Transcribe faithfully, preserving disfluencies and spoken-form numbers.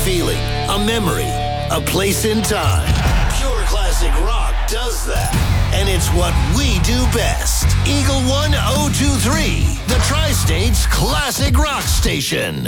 feeling, a memory, a place in time. Pure classic rock does that. And it's what we do best. Eagle one oh two three, the Tri-State's classic rock station.